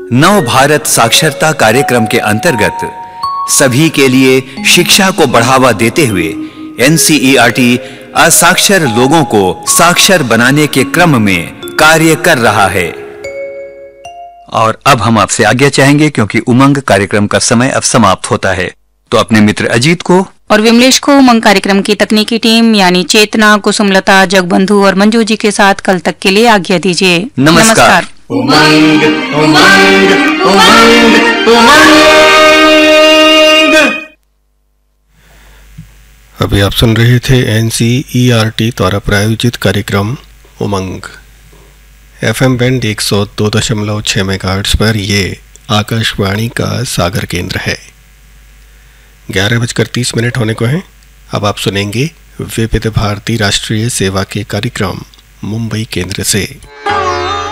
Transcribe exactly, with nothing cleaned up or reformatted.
नव भारत साक्षरता कार्यक्रम के अंतर्गत सभी के लिए शिक्षा को बढ़ावा देते हुए एनसीईआरटी असाक्षर लोगों को साक्षर बनाने के क्रम में कार्य कर रहा है। और अब हम आपसे आज्ञा चाहेंगे क्योंकि उमंग कार्यक्रम का समय अब समाप्त होता है। तो अपने मित्र अजीत को और विमलेश को उमंग कार्यक्रम की तकनीकी टीम यानी चेतना, कुसुमलता, जगबंधु और मंजू जी के साथ कल तक के लिए आज्ञा दीजिए। नमस्कार, नमस्कार। उमंग उमंग उमंग उमंग। अभी आप सुन रहे थे एनसीईआरटी द्वारा प्रायोजित कार्यक्रम उमंग। एफएम बैंड एक सौ दो दशमलव छः मेगाहर्ट्ज पर ये आकाशवाणी का सागर केंद्र है। ग्यारह बजकर तीस मिनट होने को हैं। अब आप सुनेंगे विविध भारती राष्ट्रीय सेवा के कार्यक्रम मुंबई केंद्र से।